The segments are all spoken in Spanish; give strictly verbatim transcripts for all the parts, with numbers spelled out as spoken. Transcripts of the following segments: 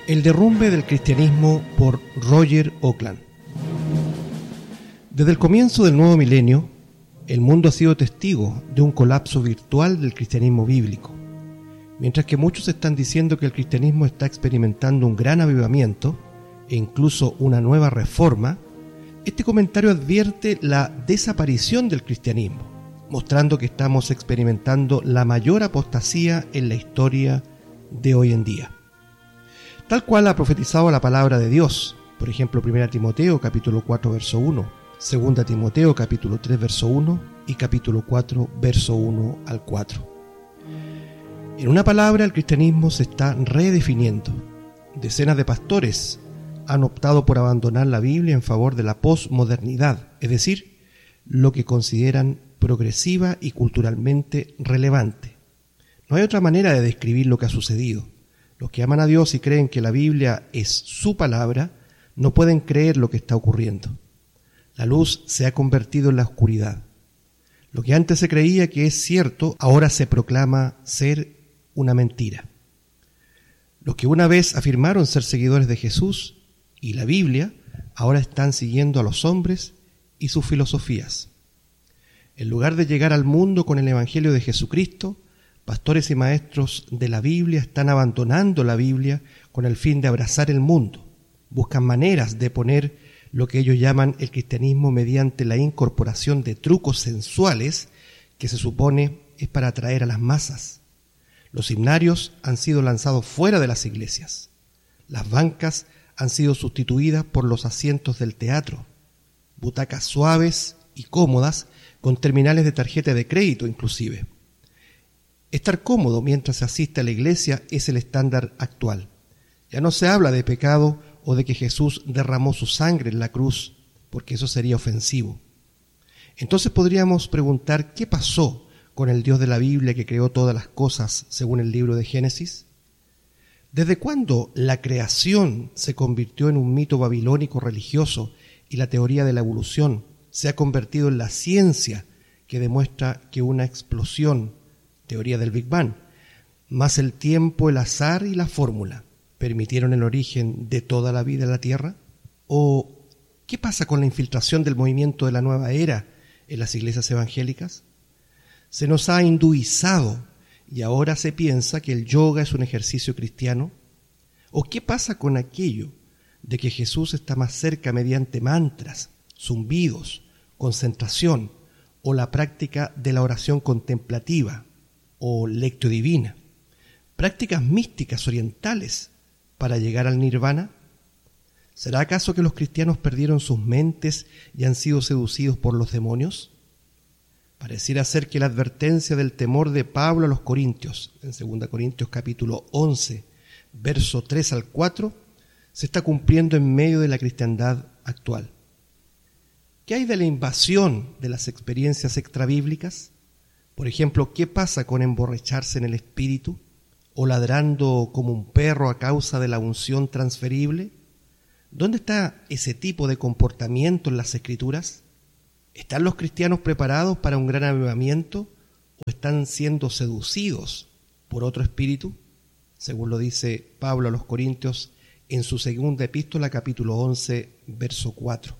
El derrumbe del cristianismo por Roger Auckland. Desde el comienzo del nuevo milenio, el mundo ha sido testigo de un colapso virtual del cristianismo bíblico. Mientras que muchos están diciendo que el cristianismo está experimentando un gran avivamiento e incluso una nueva reforma, este comentario advierte la desaparición del cristianismo, mostrando que estamos experimentando la mayor apostasía en la historia de hoy en día. Tal cual ha profetizado la palabra de Dios, por ejemplo, primera Timoteo capítulo cuatro verso uno, segunda Timoteo capítulo tres verso uno y capítulo cuatro verso uno al cuatro. En una palabra, el cristianismo se está redefiniendo. Decenas de pastores han optado por abandonar la Biblia en favor de la posmodernidad, es decir, lo que consideran progresiva y culturalmente relevante. No hay otra manera de describir lo que ha sucedido. Los que aman a Dios y creen que la Biblia es su palabra, no pueden creer lo que está ocurriendo. La luz se ha convertido en la oscuridad. Lo que antes se creía que es cierto, ahora se proclama ser una mentira. Los que una vez afirmaron ser seguidores de Jesús y la Biblia, ahora están siguiendo a los hombres y sus filosofías. En lugar de llegar al mundo con el Evangelio de Jesucristo, pastores y maestros de la Biblia están abandonando la Biblia con el fin de abrazar el mundo. Buscan maneras de poner lo que ellos llaman el cristianismo mediante la incorporación de trucos sensuales que se supone es para atraer a las masas. Los himnarios han sido lanzados fuera de las iglesias. Las bancas han sido sustituidas por los asientos del teatro. Butacas suaves y cómodas con terminales de tarjeta de crédito inclusive. Estar cómodo mientras se asiste a la iglesia es el estándar actual. Ya no se habla de pecado o de que Jesús derramó su sangre en la cruz, porque eso sería ofensivo. Entonces podríamos preguntar, ¿qué pasó con el Dios de la Biblia que creó todas las cosas según el libro de Génesis? ¿Desde cuándo la creación se convirtió en un mito babilónico religioso y la teoría de la evolución se ha convertido en la ciencia que demuestra que una explosión, teoría del Big Bang, más el tiempo, el azar y la fórmula, permitieron el origen de toda la vida en la Tierra? ¿O qué pasa con la infiltración del movimiento de la nueva era en las iglesias evangélicas? Se nos ha hinduizado y ahora se piensa que el yoga es un ejercicio cristiano. ¿O qué pasa con aquello de que Jesús está más cerca mediante mantras, zumbidos, concentración o la práctica de la oración contemplativa o lectio divina, prácticas místicas orientales para llegar al nirvana? ¿Será acaso que los cristianos perdieron sus mentes y han sido seducidos por los demonios? Pareciera ser que la advertencia del temor de Pablo a los corintios, en segunda Corintios capítulo once, verso tres al cuatro, se está cumpliendo en medio de la cristiandad actual. ¿Qué hay de la invasión de las experiencias extrabíblicas? Por ejemplo, ¿qué pasa con emborracharse en el espíritu o ladrando como un perro a causa de la unción transferible? ¿Dónde está ese tipo de comportamiento en las Escrituras? ¿Están los cristianos preparados para un gran avivamiento o están siendo seducidos por otro espíritu? Según lo dice Pablo a los Corintios en su segunda epístola, capítulo once, verso cuatro.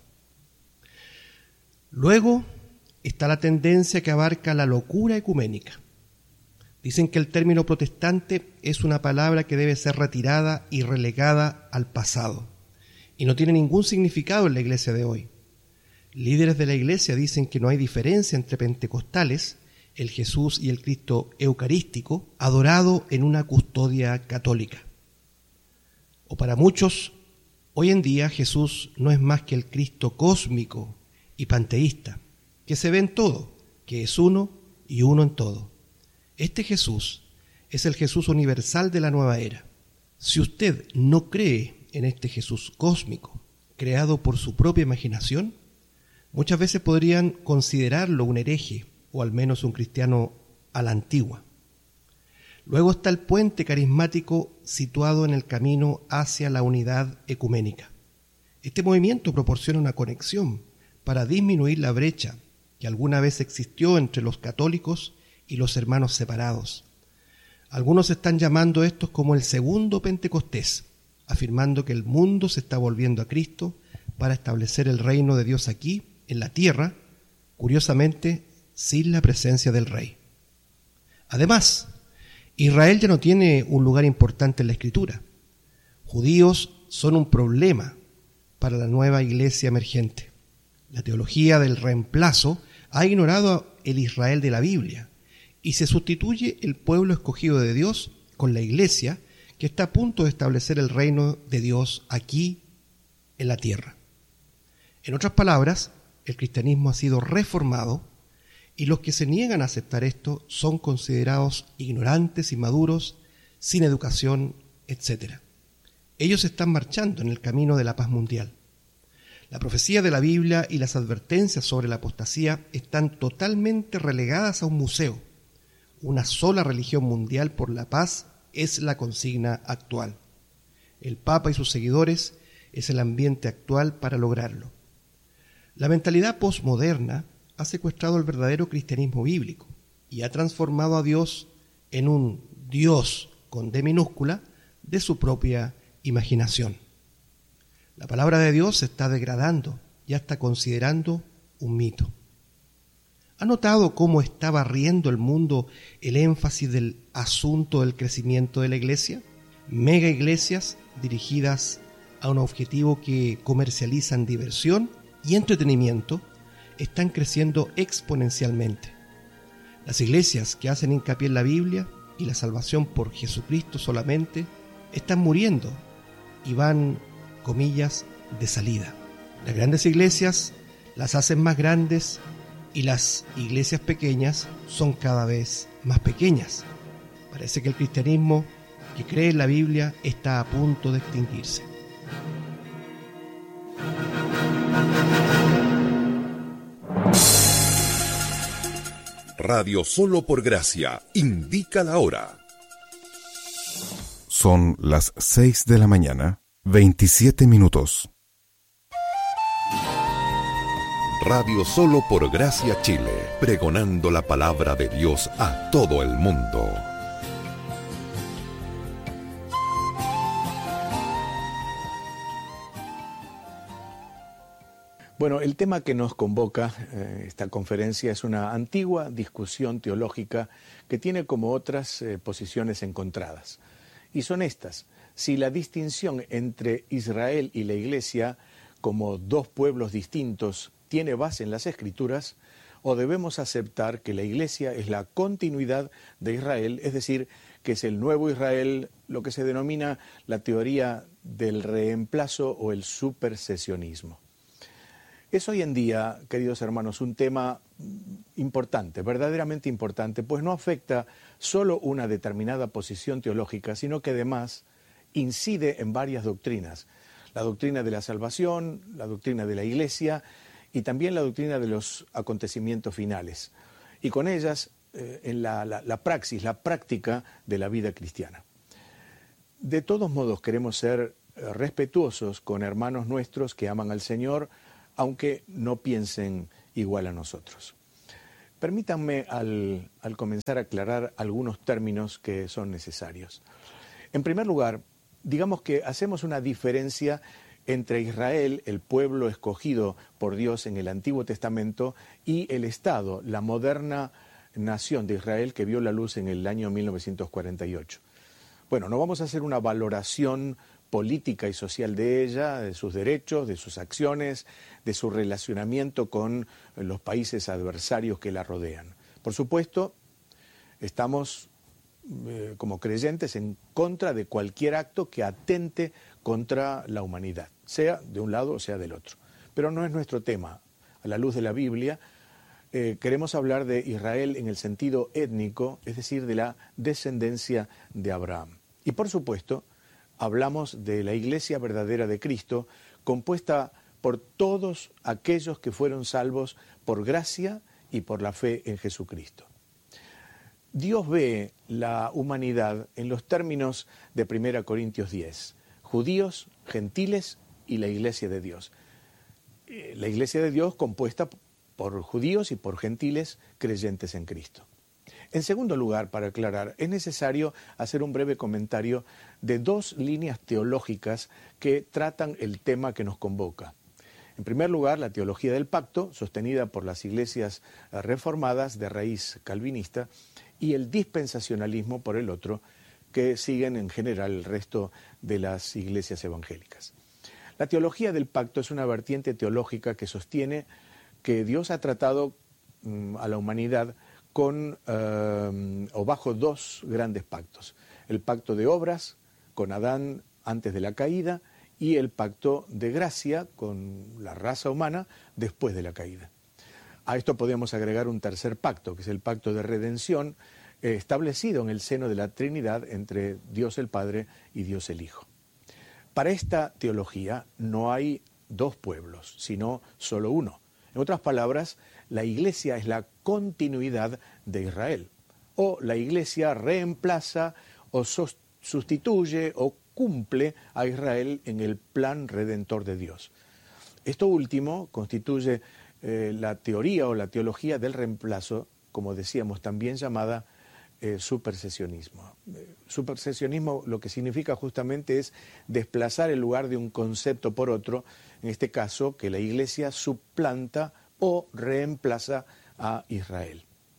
Luego está la tendencia que abarca la locura ecuménica. Dicen que el término protestante es una palabra que debe ser retirada y relegada al pasado, y no tiene ningún significado en la iglesia de hoy. Líderes de la iglesia dicen que no hay diferencia entre pentecostales, el Jesús y el Cristo eucarístico, adorado en una custodia católica. O para muchos, hoy en día Jesús no es más que el Cristo cósmico y panteísta, que se ve en todo, que es uno y uno en todo. Este Jesús es el Jesús universal de la nueva era. Si usted no cree en este Jesús cósmico, creado por su propia imaginación, muchas veces podrían considerarlo un hereje o al menos un cristiano a la antigua. Luego está el puente carismático situado en el camino hacia la unidad ecuménica. Este movimiento proporciona una conexión para disminuir la brecha que alguna vez existió entre los católicos y los hermanos separados. Algunos están llamando estos como el segundo Pentecostés, afirmando que el mundo se está volviendo a Cristo para establecer el reino de Dios aquí, en la tierra, curiosamente, sin la presencia del rey. Además, Israel ya no tiene un lugar importante en la Escritura. Judíos son un problema para la nueva iglesia emergente. La teología del reemplazo ha ignorado el Israel de la Biblia y se sustituye el pueblo escogido de Dios con la iglesia que está a punto de establecer el reino de Dios aquí en la tierra. En otras palabras, el cristianismo ha sido reformado y los que se niegan a aceptar esto son considerados ignorantes, inmaduros, sin educación, etcétera. Ellos están marchando en el camino de la paz mundial. La profecía de la Biblia y las advertencias sobre la apostasía están totalmente relegadas a un museo. Una sola religión mundial por la paz es la consigna actual. El Papa y sus seguidores es el ambiente actual para lograrlo. La mentalidad posmoderna ha secuestrado el verdadero cristianismo bíblico y ha transformado a Dios en un Dios con D minúscula de su propia imaginación. La palabra de Dios se está degradando, ya está considerando un mito. ¿Ha notado cómo está barriendo el mundo el énfasis del asunto del crecimiento de la iglesia? Mega iglesias dirigidas a un objetivo que comercializan diversión y entretenimiento están creciendo exponencialmente. Las iglesias que hacen hincapié en la Biblia y la salvación por Jesucristo solamente están muriendo y van, comillas, de salida. Las grandes iglesias las hacen más grandes y las iglesias pequeñas son cada vez más pequeñas. Parece que el cristianismo que cree en la Biblia está a punto de extinguirse. Radio Solo por Gracia indica la hora. Son las seis de la mañana, veintisiete minutos. Radio Solo por Gracia Chile, pregonando la palabra de Dios a todo el mundo. Bueno, el tema que nos convoca eh, esta conferencia es una antigua discusión teológica que tiene como otras eh, posiciones encontradas. Y son estas: si la distinción entre Israel y la Iglesia como dos pueblos distintos tiene base en las Escrituras, o debemos aceptar que la Iglesia es la continuidad de Israel, es decir, que es el nuevo Israel, lo que se denomina la teoría del reemplazo o el supersesionismo. Es hoy en día, queridos hermanos, un tema importante, verdaderamente importante, pues no afecta solo una determinada posición teológica, sino que además incide en varias doctrinas. La doctrina de la salvación, la doctrina de la Iglesia y también la doctrina de los acontecimientos finales. Y con ellas, eh, en la, la, la praxis, la práctica de la vida cristiana. De todos modos, queremos ser respetuosos con hermanos nuestros que aman al Señor, aunque no piensen igual a nosotros. Permítanme al, al comenzar a aclarar algunos términos que son necesarios. En primer lugar, digamos que hacemos una diferencia entre Israel, el pueblo escogido por Dios en el Antiguo Testamento, y el Estado, la moderna nación de Israel que vio la luz en el año mil novecientos cuarenta y ocho. Bueno, no vamos a hacer una valoración política y social de ella, de sus derechos, de sus acciones, de su relacionamiento con los países adversarios que la rodean. Por supuesto, estamos eh, como creyentes en contra de cualquier acto que atente contra la humanidad, sea de un lado o sea del otro. Pero no es nuestro tema. A la luz de la Biblia, eh, queremos hablar de Israel en el sentido étnico, es decir, de la descendencia de Abraham. Y por supuesto, hablamos de la Iglesia verdadera de Cristo, compuesta por todos aquellos que fueron salvos por gracia y por la fe en Jesucristo. Dios ve la humanidad en los términos de primera Corintios diez, judíos, gentiles y la Iglesia de Dios. La Iglesia de Dios compuesta por judíos y por gentiles creyentes en Cristo. En segundo lugar, para aclarar, es necesario hacer un breve comentario de dos líneas teológicas que tratan el tema que nos convoca. En primer lugar, la teología del pacto, sostenida por las iglesias reformadas de raíz calvinista, y el dispensacionalismo, por el otro, que siguen en general el resto de las iglesias evangélicas. La teología del pacto es una vertiente teológica que sostiene que Dios ha tratado um, a la humanidad con uh, o bajo dos grandes pactos: el pacto de obras con Adán antes de la caída y el pacto de gracia con la raza humana después de la caída. A esto podemos agregar un tercer pacto, que es el pacto de redención eh, establecido en el seno de la Trinidad entre Dios el Padre y Dios el Hijo. Para esta teología no hay dos pueblos, sino solo uno. En otras palabras, la Iglesia es la continuidad de Israel, o la Iglesia reemplaza o sustituye o cumple a Israel en el plan redentor de Dios. Esto último constituye eh, la teoría o la teología del reemplazo, como decíamos, también llamada eh, supersesionismo. Eh, supersesionismo lo que significa justamente es desplazar el lugar de un concepto por otro, en este caso que la Iglesia suplanta o reemplaza a Israel.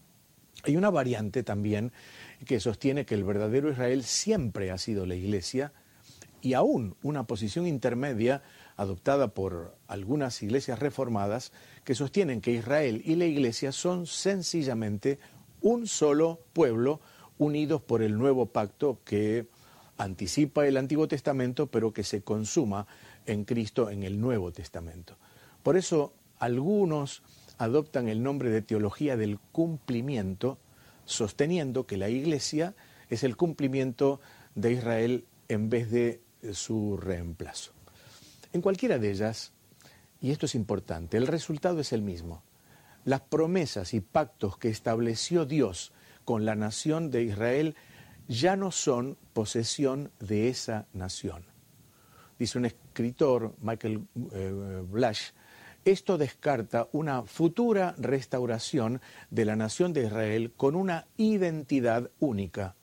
Hay una variante también que sostiene que el verdadero Israel siempre ha sido la Iglesia, y aún una posición intermedia adoptada por algunas iglesias reformadas que sostienen que Israel y la Iglesia son sencillamente un solo pueblo unidos por el nuevo pacto que anticipa el Antiguo Testamento, pero que se consuma en Cristo en el Nuevo Testamento. Por eso algunos adoptan el nombre de teología del cumplimiento, sosteniendo que la Iglesia es el cumplimiento de Israel en vez de su reemplazo. En cualquiera de ellas, y esto es importante, el resultado es el mismo. Las promesas y pactos que estableció Dios con la nación de Israel ya no son posesión de esa nación. Dice un escritor, Michael eh, Blash, esto descarta una futura restauración de la nación de Israel con una identidad única,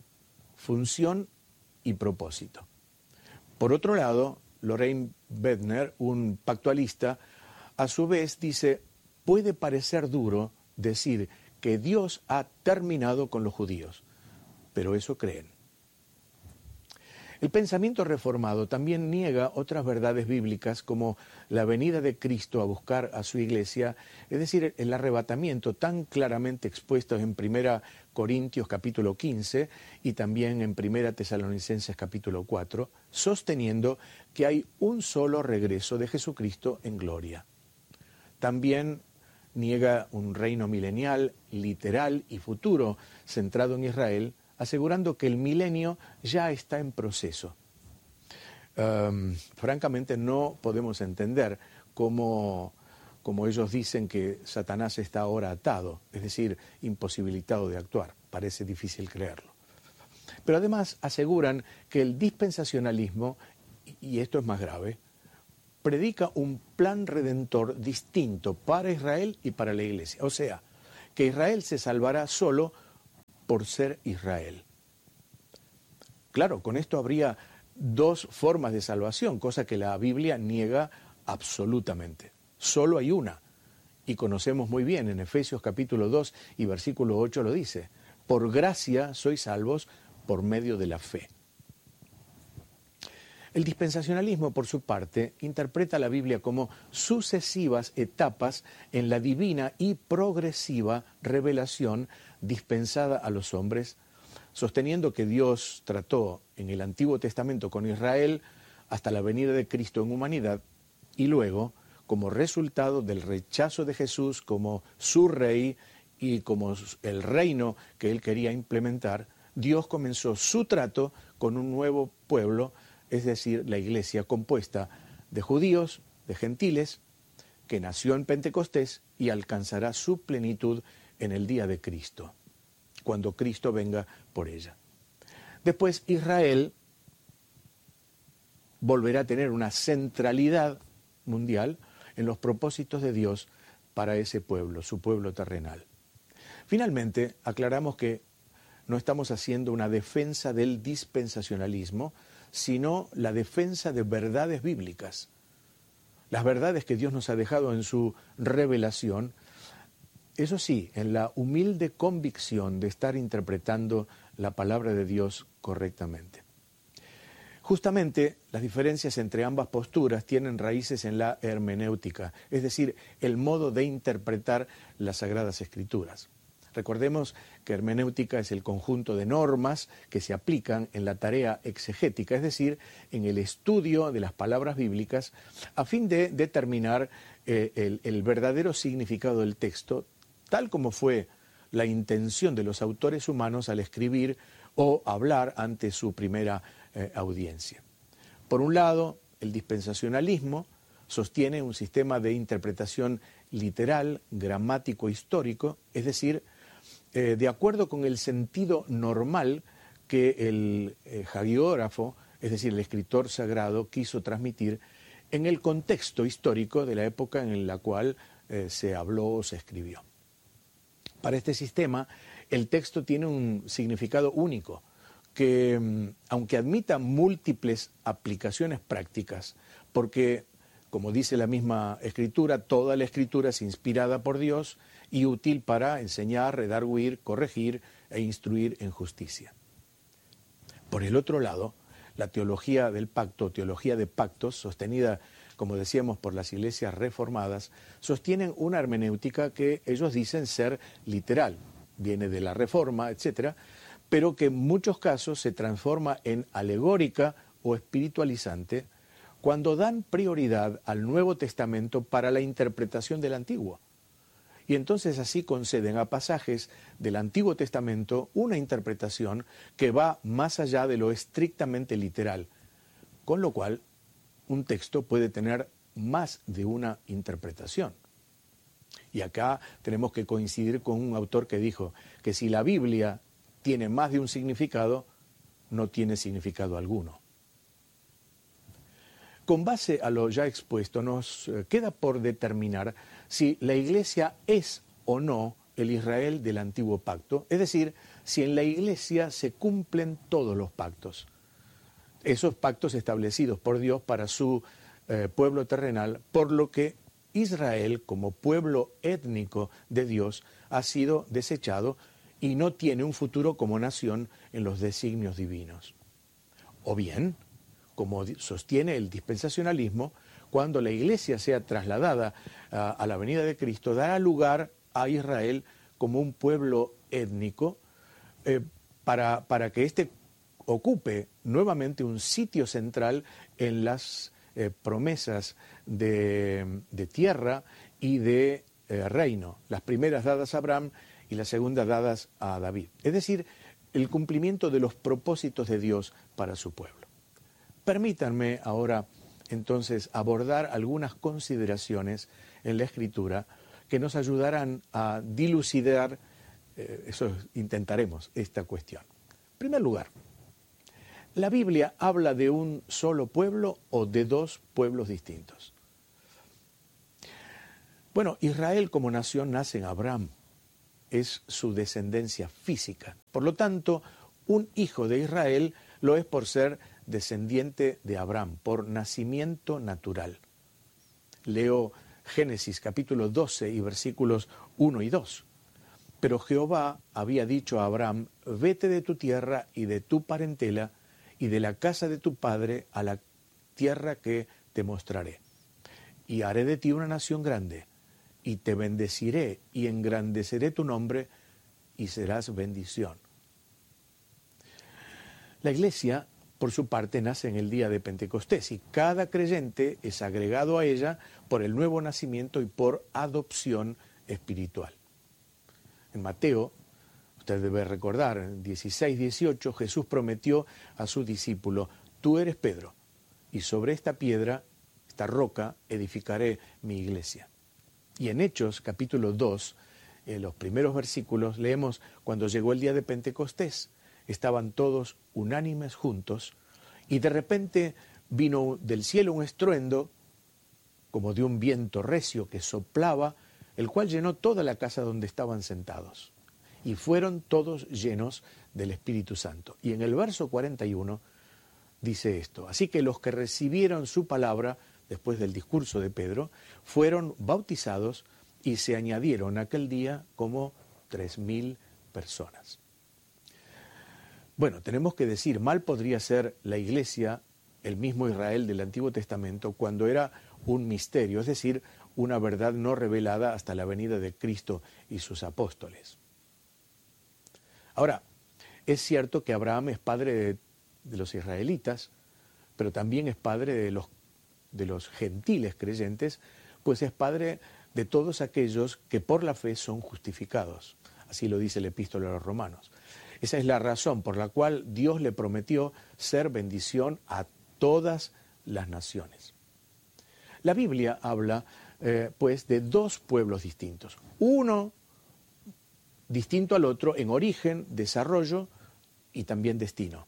función y propósito. Por otro lado, Lorraine Bedner, un pactualista, a su vez dice, puede parecer duro decir que Dios ha terminado con los judíos, pero eso creen. El pensamiento reformado también niega otras verdades bíblicas como la venida de Cristo a buscar a su iglesia, es decir, el arrebatamiento tan claramente expuesto en primera Corintios capítulo quince y también en primera Tesalonicenses capítulo cuatro, sosteniendo que hay un solo regreso de Jesucristo en gloria. También niega un reino milenial, literal y futuro centrado en Israel, asegurando que el milenio ya está en proceso. Um, francamente no podemos entender cómo, cómo ellos dicen que Satanás está ahora atado, es decir, imposibilitado de actuar. Parece difícil creerlo. Pero además aseguran que el dispensacionalismo, y esto es más grave, predica un plan redentor distinto para Israel y para la Iglesia. O sea, que Israel se salvará solo por ser Israel. Claro, con esto habría dos formas de salvación, cosa que la Biblia niega absolutamente. Solo hay una, y conocemos muy bien, en Efesios capítulo dos y versículo ocho lo dice, por gracia sois salvos por medio de la fe. El dispensacionalismo, por su parte, interpreta la Biblia como sucesivas etapas en la divina y progresiva revelación dispensada a los hombres, sosteniendo que Dios trató en el Antiguo Testamento con Israel hasta la venida de Cristo en humanidad y luego, como resultado del rechazo de Jesús como su rey y como el reino que él quería implementar, Dios comenzó su trato con un nuevo pueblo, es decir, la iglesia compuesta de judíos, de gentiles, que nació en Pentecostés y alcanzará su plenitud en el día de Cristo, cuando Cristo venga por ella. Después Israel volverá a tener una centralidad mundial en los propósitos de Dios para ese pueblo, su pueblo terrenal. Finalmente, aclaramos que no estamos haciendo una defensa del dispensacionalismo, sino la defensa de verdades bíblicas. Las verdades que Dios nos ha dejado en su revelación, eso sí, en la humilde convicción de estar interpretando la palabra de Dios correctamente. Justamente las diferencias entre ambas posturas tienen raíces en la hermenéutica, es decir, el modo de interpretar las Sagradas Escrituras. Recordemos que hermenéutica es el conjunto de normas que se aplican en la tarea exegética, es decir, en el estudio de las palabras bíblicas, a fin de determinar eh, el, el verdadero significado del texto, tal como fue la intención de los autores humanos al escribir o hablar ante su primera eh, audiencia. Por un lado, el dispensacionalismo sostiene un sistema de interpretación literal, gramático, histórico, es decir, eh, de acuerdo con el sentido normal que el eh, hagiógrafo, es decir, el escritor sagrado, quiso transmitir en el contexto histórico de la época en la cual eh, se habló o se escribió. Para este sistema, el texto tiene un significado único, que aunque admita múltiples aplicaciones prácticas, porque, como dice la misma Escritura, toda la Escritura es inspirada por Dios y útil para enseñar, redarguir, corregir e instruir en justicia. Por el otro lado, la teología del pacto, teología de pactos, sostenida, como decíamos, por las iglesias reformadas, sostienen una hermenéutica que ellos dicen ser literal, viene de la Reforma, etcétera, pero que en muchos casos se transforma en alegórica o espiritualizante cuando dan prioridad al Nuevo Testamento para la interpretación del Antiguo. Y entonces así conceden a pasajes del Antiguo Testamento una interpretación que va más allá de lo estrictamente literal, con lo cual un texto puede tener más de una interpretación. Y acá tenemos que coincidir con un autor que dijo que si la Biblia tiene más de un significado, no tiene significado alguno. Con base a lo ya expuesto, nos queda por determinar si la Iglesia es o no el Israel del Antiguo Pacto, es decir, si en la Iglesia se cumplen todos los pactos, esos pactos establecidos por Dios para su eh, pueblo terrenal, por lo que Israel, como pueblo étnico de Dios, ha sido desechado y no tiene un futuro como nación en los designios divinos. O bien, como sostiene el dispensacionalismo, cuando la Iglesia sea trasladada a, a la venida de Cristo, dará lugar a Israel como un pueblo étnico eh, para, para que éste ocupe nuevamente un sitio central en las eh, promesas de, de tierra y de eh, reino, las primeras dadas a Abraham y las segundas dadas a David. Es decir, el cumplimiento de los propósitos de Dios para su pueblo. Permítanme ahora entonces abordar algunas consideraciones en la Escritura que nos ayudarán a dilucidar, eh, eso intentaremos, esta cuestión. En primer lugar, ¿la Biblia habla de un solo pueblo o de dos pueblos distintos? Bueno, Israel como nación nace en Abraham, es su descendencia física. Por lo tanto, un hijo de Israel lo es por ser descendiente de Abraham, por nacimiento natural. Leo Génesis capítulo doce y versículos uno y dos. Pero Jehová había dicho a Abraham, vete de tu tierra y de tu parentela y de la casa de tu padre a la tierra que te mostraré. Y haré de ti una nación grande, y te bendeciré y engrandeceré tu nombre, y serás bendición. La Iglesia, por su parte, nace en el día de Pentecostés, y cada creyente es agregado a ella por el nuevo nacimiento y por adopción espiritual. En Mateo, usted debe recordar, en dieciséis dieciocho, Jesús prometió a su discípulo, tú eres Pedro, y sobre esta piedra, esta roca, edificaré mi iglesia. Y en Hechos, capítulo dos, en los primeros versículos, leemos, cuando llegó el día de Pentecostés, estaban todos unánimes juntos, y de repente vino del cielo un estruendo, como de un viento recio que soplaba, el cual llenó toda la casa donde estaban sentados. y fueron todos llenos del Espíritu Santo. Y en el verso cuarenta y uno dice esto: así que los que recibieron su palabra después del discurso de Pedro fueron bautizados y se añadieron aquel día como tres mil personas. Bueno, tenemos que decir, mal podría ser la iglesia, el mismo Israel del Antiguo Testamento, cuando era un misterio, es decir, una verdad no revelada hasta la venida de Cristo y sus apóstoles. Ahora, es cierto que Abraham es padre de, de los israelitas, pero también es padre de los, de los gentiles creyentes, pues es padre de todos aquellos que por la fe son justificados. Así lo dice el epístola a los Romanos. Esa es la razón por la cual Dios le prometió ser bendición a todas las naciones. La Biblia habla, eh, pues, de dos pueblos distintos. Uno distinto al otro en origen, desarrollo y también destino.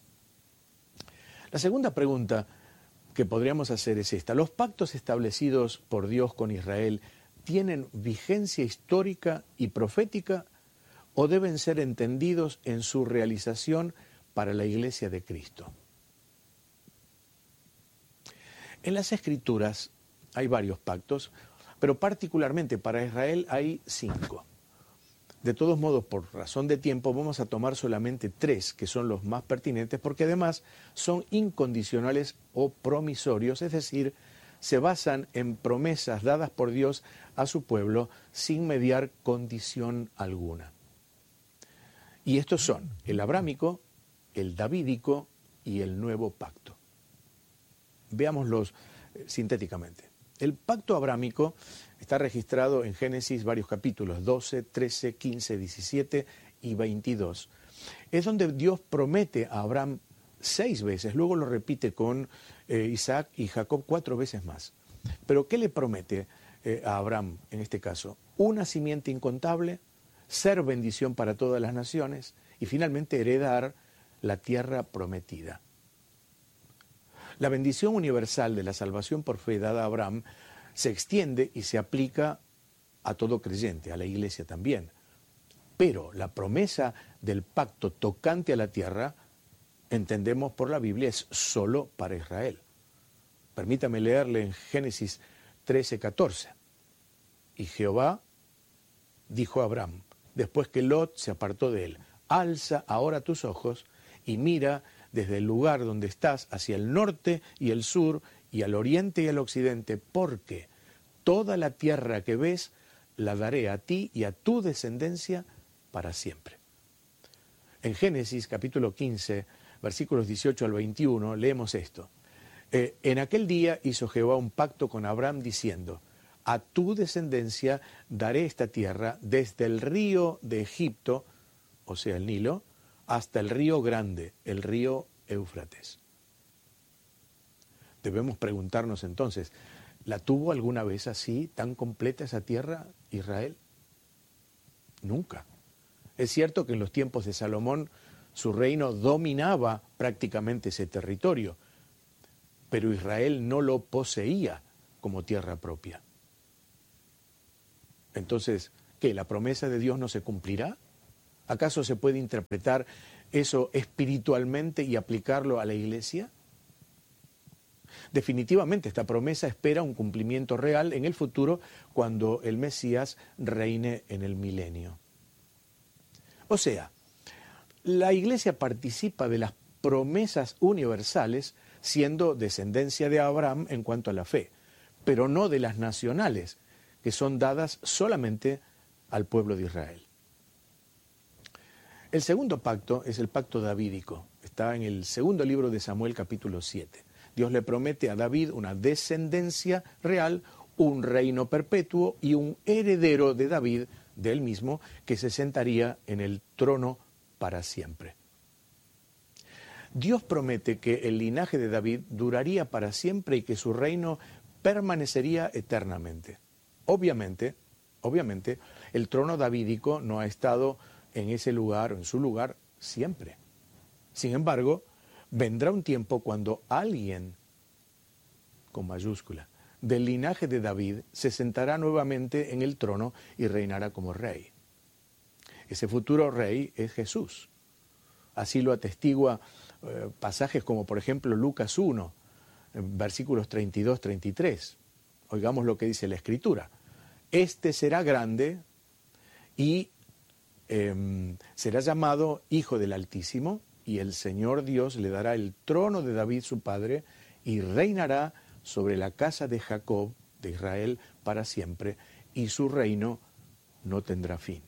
La segunda pregunta que podríamos hacer es esta: ¿los pactos establecidos por Dios con Israel tienen vigencia histórica y profética o deben ser entendidos en su realización para la Iglesia de Cristo? En las Escrituras hay varios pactos, pero particularmente para Israel hay cinco. De todos modos, por razón de tiempo, vamos a tomar solamente tres, que son los más pertinentes, porque además son incondicionales o promisorios, es decir, se basan en promesas dadas por Dios a su pueblo sin mediar condición alguna. Y estos son el abrámico, el davídico y el nuevo pacto. Veámoslos eh, sintéticamente. El pacto abrámico está registrado en Génesis varios capítulos, doce, trece, quince, diecisiete y veintidós. Es donde Dios promete a Abraham seis veces, luego lo repite con eh, Isaac y Jacob cuatro veces más. Pero ¿qué le promete eh, a Abraham en este caso? Una simiente incontable, ser bendición para todas las naciones y finalmente heredar la tierra prometida. La bendición universal de la salvación por fe dada a Abraham se extiende y se aplica a todo creyente, a la iglesia también. Pero la promesa del pacto tocante a la tierra, entendemos por la Biblia, es solo para Israel. Permítame leerle en Génesis trece, catorce. Y Jehová dijo a Abraham, después que Lot se apartó de él: alza ahora tus ojos y mira desde el lugar donde estás hacia el norte y el sur y al oriente y al occidente, porque toda la tierra que ves la daré a ti y a tu descendencia para siempre. En Génesis capítulo quince, versículos dieciocho al veintiuno, leemos esto. Eh, en aquel día hizo Jehová un pacto con Abraham diciendo: a tu descendencia daré esta tierra desde el río de Egipto, o sea el Nilo, hasta el río grande, el río Éufrates. Debemos preguntarnos entonces, ¿la tuvo alguna vez así, tan completa esa tierra, Israel? Nunca. Es cierto que en los tiempos de Salomón su reino dominaba prácticamente ese territorio, pero Israel no lo poseía como tierra propia. Entonces, ¿qué? ¿La promesa de Dios no se cumplirá? ¿Acaso se puede interpretar eso espiritualmente y aplicarlo a la iglesia? Definitivamente esta promesa espera un cumplimiento real en el futuro cuando el Mesías reine en el milenio. O sea, la iglesia participa de las promesas universales siendo descendencia de Abraham en cuanto a la fe, pero no de las nacionales, que son dadas solamente al pueblo de Israel. El segundo pacto es el pacto davídico. Está en el segundo libro de Samuel, capítulo siete. Dios le promete a David una descendencia real, un reino perpetuo y un heredero de David, de él mismo, que se sentaría en el trono para siempre. Dios promete que el linaje de David duraría para siempre y que su reino permanecería eternamente. Obviamente, obviamente, el trono davídico no ha estado en ese lugar o en su lugar siempre. Sin embargo, vendrá un tiempo cuando alguien, con mayúscula, del linaje de David se sentará nuevamente en el trono y reinará como rey. Ese futuro rey es Jesús. Así lo atestigua eh, pasajes como por ejemplo Lucas uno, versículos treinta y dos, treinta y tres. Oigamos lo que dice la Escritura. Este será grande y eh, será llamado Hijo del Altísimo, y el Señor Dios le dará el trono de David su padre, y reinará sobre la casa de Jacob, de Israel, para siempre, y su reino no tendrá fin.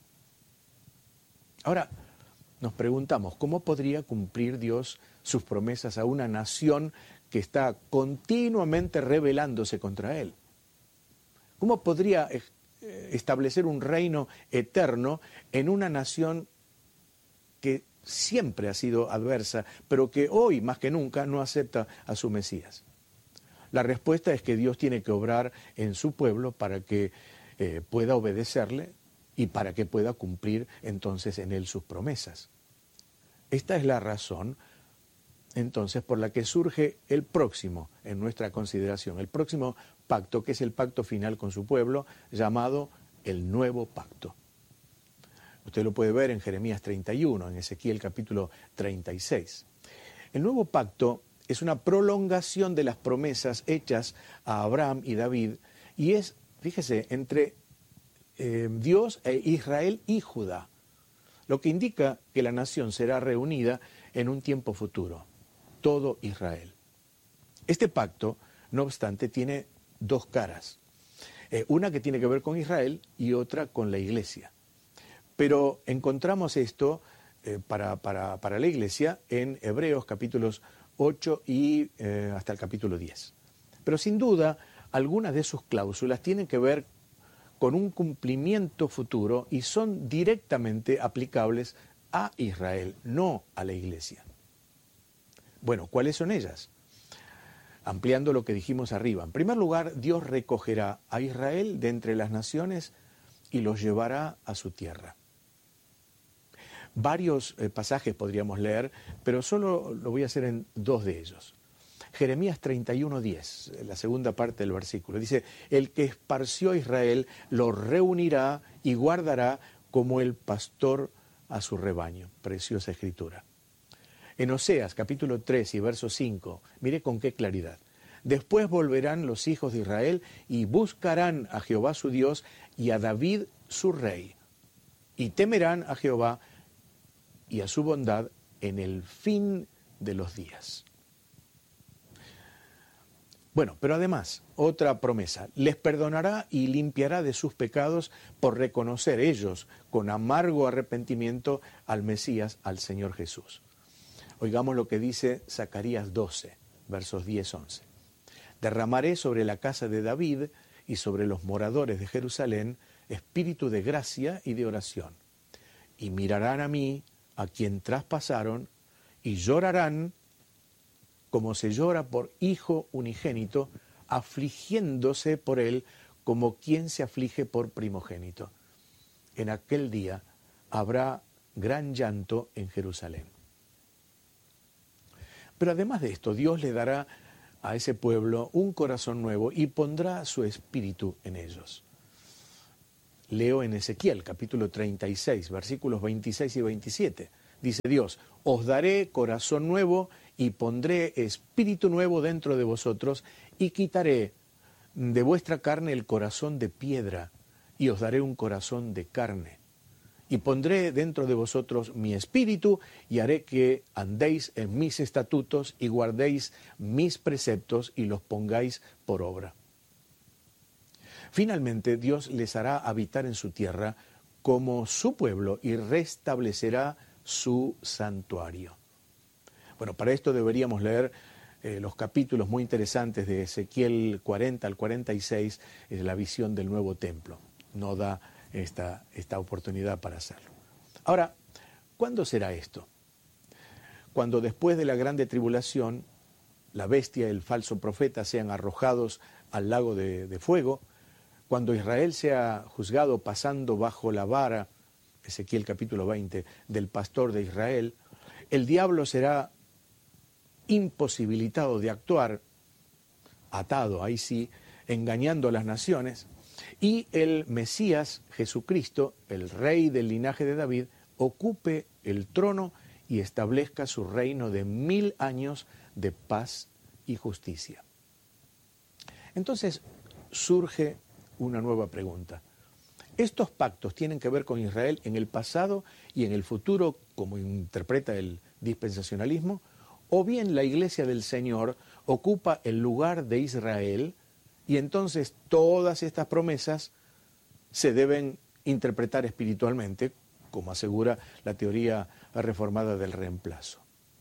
Ahora, nos preguntamos, ¿cómo podría cumplir Dios sus promesas a una nación que está continuamente rebelándose contra Él? ¿Cómo podría establecer un reino eterno en una nación que siempre ha sido adversa, pero que hoy más que nunca no acepta a su Mesías? La respuesta es que Dios tiene que obrar en su pueblo para que eh, pueda obedecerle y para que pueda cumplir entonces en él sus promesas. Esta es la razón entonces por la que surge el próximo en nuestra consideración, el próximo pacto, que es el pacto final con su pueblo, llamado el Nuevo Pacto. Usted lo puede ver en Jeremías treinta y uno, en Ezequiel capítulo treinta y seis. El Nuevo Pacto es una prolongación de las promesas hechas a Abraham y David, y es, fíjese, entre eh, Dios e Israel y Judá, lo que indica que la nación será reunida en un tiempo futuro, todo Israel. Este pacto, no obstante, tiene dos caras, eh, una que tiene que ver con Israel y otra con la iglesia. Pero encontramos esto eh, para, para, para la iglesia en Hebreos capítulos ocho y eh, hasta el capítulo diez. Pero sin duda, algunas de sus cláusulas tienen que ver con un cumplimiento futuro y son directamente aplicables a Israel, no a la iglesia. Bueno, ¿cuáles son ellas? Ampliando lo que dijimos arriba. En primer lugar, Dios recogerá a Israel de entre las naciones y los llevará a su tierra. Varios eh, pasajes podríamos leer, pero solo lo voy a hacer en dos de ellos. Jeremías treinta y uno, diez, la segunda parte del versículo, dice: el que esparció a Israel lo reunirá y guardará como el pastor a su rebaño. Preciosa escritura. En Oseas capítulo tres y verso cinco, mire con qué claridad. Después volverán los hijos de Israel y buscarán a Jehová su Dios y a David su rey, y temerán a Jehová y a su bondad en el fin de los días. Bueno, pero además, otra promesa, les perdonará y limpiará de sus pecados por reconocer ellos con amargo arrepentimiento al Mesías, al Señor Jesús. Oigamos lo que dice Zacarías doce, versos diez, once. Derramaré sobre la casa de David y sobre los moradores de Jerusalén espíritu de gracia y de oración. Y mirarán a mí, a quien traspasaron, y llorarán como se llora por hijo unigénito, afligiéndose por él como quien se aflige por primogénito. En aquel día habrá gran llanto en Jerusalén. Pero además de esto, Dios le dará a ese pueblo un corazón nuevo y pondrá su espíritu en ellos. Leo en Ezequiel capítulo treinta y seis, versículos veintiséis y veintisiete. Dice Dios: os daré corazón nuevo y pondré espíritu nuevo dentro de vosotros y quitaré de vuestra carne el corazón de piedra y os daré un corazón de carne. Y pondré dentro de vosotros mi espíritu y haré que andéis en mis estatutos y guardéis mis preceptos y los pongáis por obra. Finalmente, Dios les hará habitar en su tierra como su pueblo y restablecerá su santuario. Bueno, para esto deberíamos leer eh, los capítulos muy interesantes de Ezequiel cuarenta al cuarenta y seis, es la visión del nuevo templo. No da esta, esta oportunidad para hacerlo. Ahora, ¿cuándo será esto? Cuando después de la grande tribulación, la bestia y el falso profeta sean arrojados al lago de, de fuego, cuando Israel sea juzgado pasando bajo la vara, Ezequiel capítulo veinte, del pastor de Israel, el diablo será imposibilitado de actuar, atado, ahí sí, engañando a las naciones, y el Mesías Jesucristo, el rey del linaje de David, ocupe el trono y establezca su reino de mil años de paz y justicia. Entonces surge una nueva pregunta. ¿Estos pactos tienen que ver con Israel en el pasado y en el futuro, como interpreta el dispensacionalismo? ¿O bien la Iglesia del Señor ocupa el lugar de Israel y entonces todas estas promesas se deben interpretar espiritualmente, como asegura la teoría reformada del reemplazo?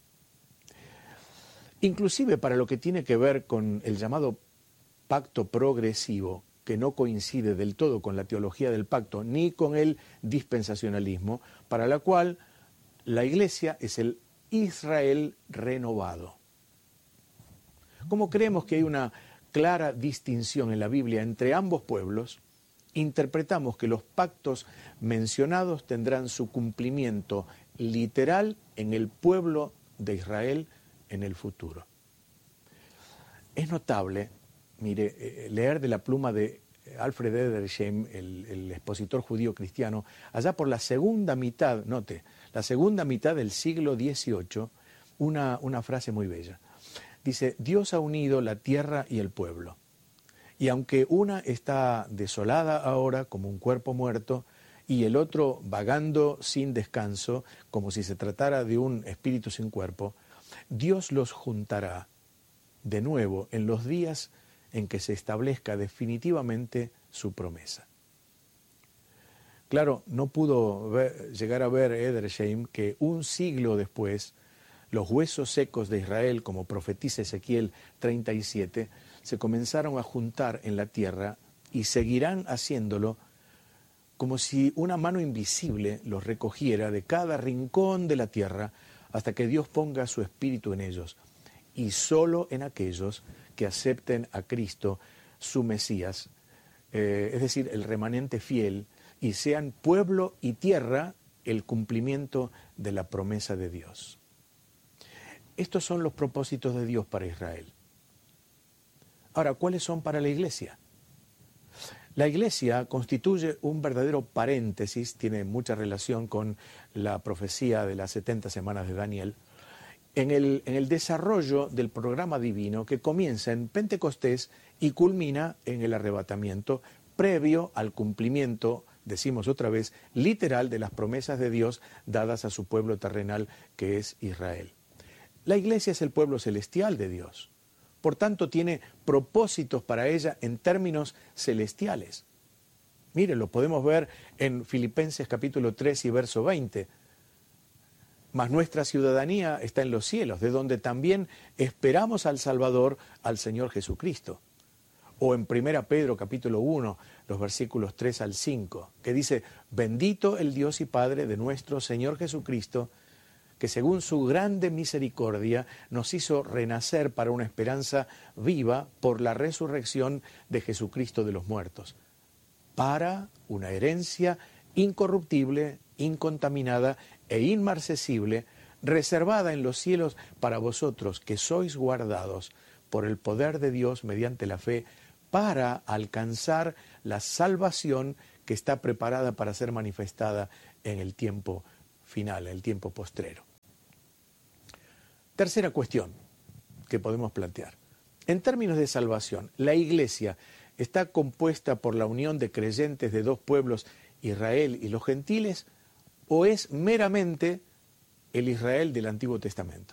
Inclusive para lo que tiene que ver con el llamado pacto progresivo, que no coincide del todo con la teología del pacto ni con el dispensacionalismo, para la cual la Iglesia es el Israel renovado. Como creemos que hay una clara distinción en la Biblia entre ambos pueblos, interpretamos que los pactos mencionados tendrán su cumplimiento literal en el pueblo de Israel en el futuro. Es notable, mire, leer de la pluma de Alfred Edersheim, el, el expositor judío cristiano, allá por la segunda mitad, note, la segunda mitad del siglo dieciocho, una, una frase muy bella. Dice: Dios ha unido la tierra y el pueblo, y aunque una está desolada ahora como un cuerpo muerto, y el otro vagando sin descanso, como si se tratara de un espíritu sin cuerpo, Dios los juntará de nuevo en los días en que se establezca definitivamente su promesa. Claro, no pudo ver, llegar a ver Edersheim que un siglo después los huesos secos de Israel, como profetiza Ezequiel treinta y siete, se comenzaron a juntar en la tierra y seguirán haciéndolo como si una mano invisible los recogiera de cada rincón de la tierra hasta que Dios ponga su espíritu en ellos, y solo en aquellos que acepten a Cristo, su Mesías, eh, es decir, el remanente fiel, y sean pueblo y tierra el cumplimiento de la promesa de Dios. Estos son los propósitos de Dios para Israel. Ahora, ¿cuáles son para la Iglesia? La Iglesia constituye un verdadero paréntesis, tiene mucha relación con la profecía de las setenta semanas de Daniel, en el, en el desarrollo del programa divino que comienza en Pentecostés y culmina en el arrebatamiento, previo al cumplimiento, decimos otra vez, literal de las promesas de Dios dadas a su pueblo terrenal que es Israel. La Iglesia es el pueblo celestial de Dios. Por tanto, tiene propósitos para ella en términos celestiales. Mire, lo podemos ver en Filipenses capítulo tres y verso veinte. Mas nuestra ciudadanía está en los cielos, de donde también esperamos al Salvador, al Señor Jesucristo. O en primera Pedro capítulo uno, los versículos tres al cinco, que dice: bendito el Dios y Padre de nuestro Señor Jesucristo, que según su grande misericordia nos hizo renacer para una esperanza viva por la resurrección de Jesucristo de los muertos, para una herencia incorruptible, incontaminada e inmarcesible, reservada en los cielos para vosotros, que sois guardados por el poder de Dios mediante la fe, para alcanzar la salvación que está preparada para ser manifestada en el tiempo final, en el tiempo postrero. Tercera cuestión que podemos plantear. En términos de salvación, ¿la Iglesia está compuesta por la unión de creyentes de dos pueblos, Israel y los gentiles, o es meramente el Israel del Antiguo Testamento?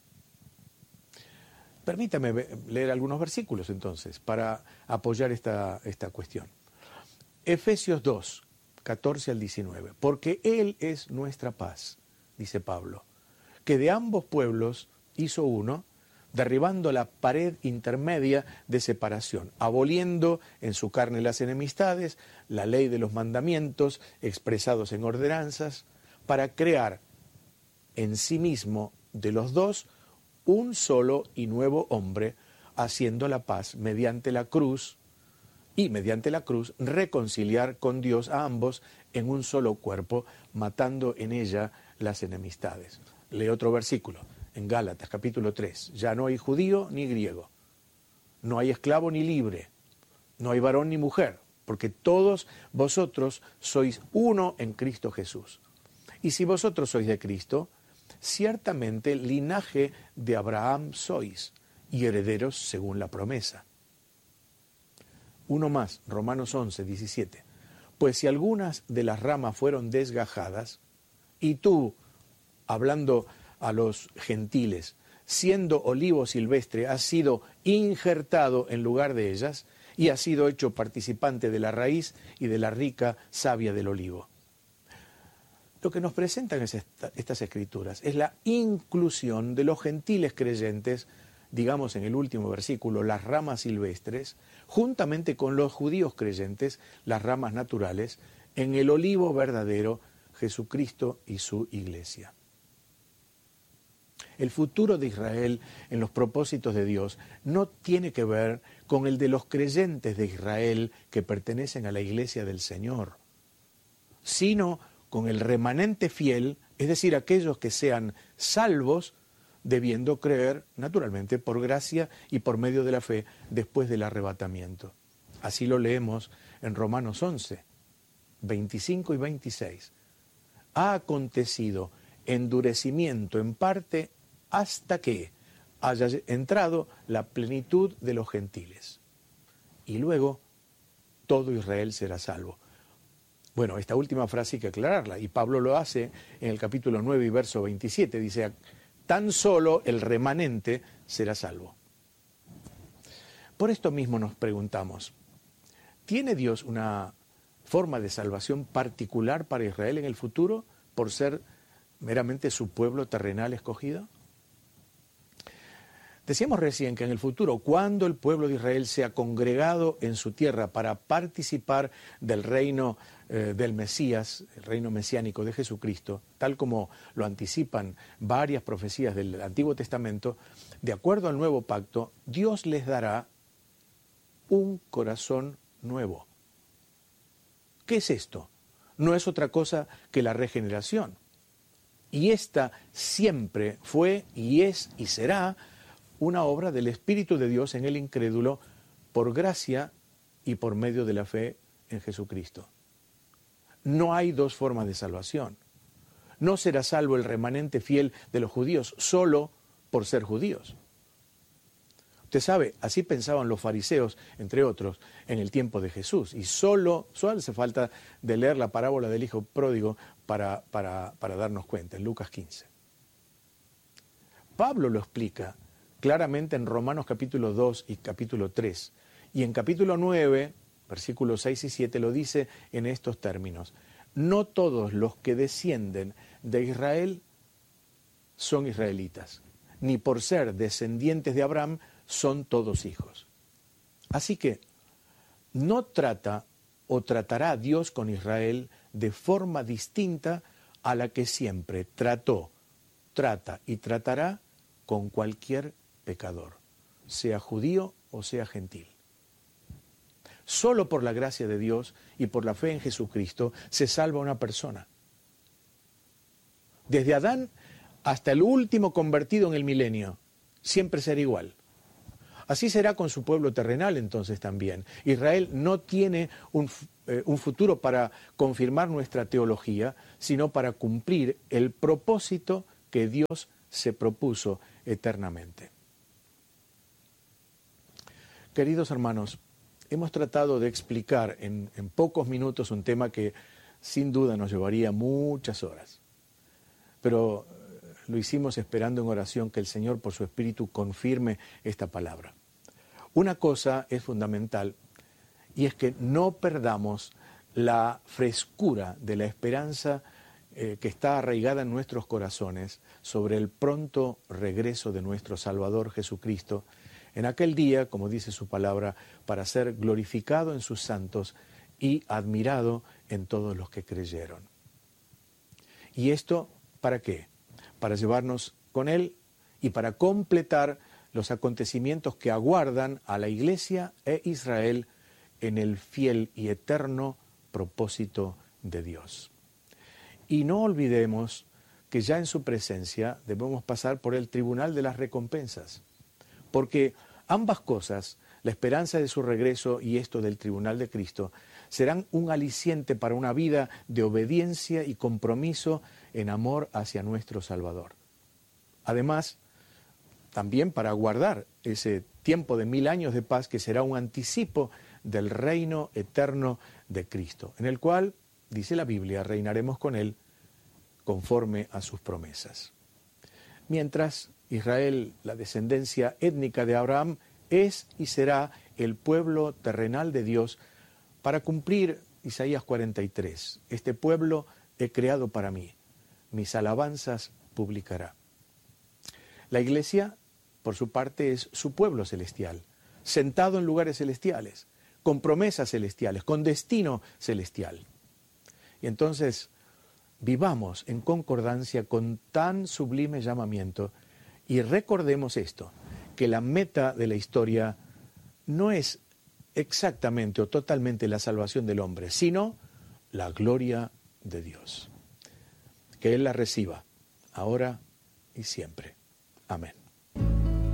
Permítame leer algunos versículos entonces para apoyar esta, esta cuestión. Efesios dos, catorce al diecinueve. Porque Él es nuestra paz, dice Pablo, que de ambos pueblos hizo uno, derribando la pared intermedia de separación, aboliendo en su carne las enemistades, la ley de los mandamientos expresados en ordenanzas, para crear en sí mismo de los dos un solo y nuevo hombre, haciendo la paz mediante la cruz, y mediante la cruz reconciliar con Dios a ambos en un solo cuerpo, matando en ella las enemistades. Lee otro versículo. En Gálatas capítulo tres, ya no hay judío ni griego, no hay esclavo ni libre, no hay varón ni mujer, porque todos vosotros sois uno en Cristo Jesús. Y si vosotros sois de Cristo, ciertamente linaje de Abraham sois, y herederos según la promesa. Uno más, Romanos once, diecisiete. Pues si algunas de las ramas fueron desgajadas, y tú, hablando a los gentiles, siendo olivo silvestre, has sido injertado en lugar de ellas, y has sido hecho participante de la raíz y de la rica savia del olivo. Lo que nos presentan es esta, estas escrituras es la inclusión de los gentiles creyentes, digamos en el último versículo, las ramas silvestres, juntamente con los judíos creyentes, las ramas naturales, en el olivo verdadero, Jesucristo y su iglesia. El futuro de Israel en los propósitos de Dios no tiene que ver con el de los creyentes de Israel que pertenecen a la iglesia del Señor, sino con el remanente fiel, es decir, aquellos que sean salvos, debiendo creer, naturalmente, por gracia y por medio de la fe, después del arrebatamiento. Así lo leemos en Romanos once, veinticinco y veintiséis. Ha acontecido endurecimiento en parte hasta que haya entrado la plenitud de los gentiles. Y luego todo Israel será salvo. Bueno, esta última frase hay que aclararla, y Pablo lo hace en el capítulo nueve y verso veintisiete, dice, tan solo el remanente será salvo. Por esto mismo nos preguntamos, ¿tiene Dios una forma de salvación particular para Israel en el futuro por ser meramente su pueblo terrenal escogido? Decíamos recién que en el futuro, cuando el pueblo de Israel sea congregado en su tierra para participar del reino eh, del Mesías, el reino mesiánico de Jesucristo, tal como lo anticipan varias profecías del Antiguo Testamento, de acuerdo al nuevo pacto, Dios les dará un corazón nuevo. ¿Qué es esto? No es otra cosa que la regeneración. Y esta siempre fue y es y será una obra del Espíritu de Dios en el incrédulo por gracia y por medio de la fe en Jesucristo. No hay dos formas de salvación. No será salvo el remanente fiel de los judíos solo por ser judíos. Usted sabe, así pensaban los fariseos, entre otros, en el tiempo de Jesús. Y solo, solo hace falta de leer la parábola del hijo pródigo para, para, para darnos cuenta, en Lucas quince. Pablo lo explica claramente en Romanos capítulo dos y capítulo tres. Y en capítulo nueve, versículos seis y siete, lo dice en estos términos. No todos los que descienden de Israel son israelitas, ni por ser descendientes de Abraham son todos hijos. Así que no trata o tratará Dios con Israel de forma distinta a la que siempre trató, trata y tratará con cualquier pecador, sea judío o sea gentil. Solo por la gracia de Dios y por la fe en Jesucristo se salva una persona. Desde Adán hasta el último convertido en el milenio, siempre será igual. Así será con su pueblo terrenal entonces también. Israel no tiene un, eh, un futuro para confirmar nuestra teología, sino para cumplir el propósito que Dios se propuso eternamente. Queridos hermanos, hemos tratado de explicar en, en pocos minutos un tema que sin duda nos llevaría muchas horas. Pero lo hicimos esperando en oración que el Señor por su Espíritu confirme esta palabra. Una cosa es fundamental y es que no perdamos la frescura de la esperanza eh, que está arraigada en nuestros corazones sobre el pronto regreso de nuestro Salvador Jesucristo en aquel día, como dice su palabra, para ser glorificado en sus santos y admirado en todos los que creyeron. ¿Y esto para qué? Para llevarnos con Él y para completar los acontecimientos que aguardan a la Iglesia e Israel en el fiel y eterno propósito de Dios. Y no olvidemos que ya en su presencia debemos pasar por el tribunal de las recompensas, porque ambas cosas, la esperanza de su regreso y esto del tribunal de Cristo serán un aliciente para una vida de obediencia y compromiso en amor hacia nuestro Salvador. Además, también para guardar ese tiempo de mil años de paz que será un anticipo del reino eterno de Cristo, en el cual, dice la Biblia, reinaremos con Él conforme a sus promesas. Mientras Israel, la descendencia étnica de Abraham, es y será el pueblo terrenal de Dios para cumplir Isaías cuarenta y tres. Este pueblo he creado para mí, mis alabanzas publicará. La iglesia, por su parte, es su pueblo celestial, sentado en lugares celestiales, con promesas celestiales, con destino celestial. Y entonces, vivamos en concordancia con tan sublime llamamiento y recordemos esto, que la meta de la historia no es exactamente o totalmente la salvación del hombre, sino la gloria de Dios. Que Él la reciba, ahora y siempre. Amén.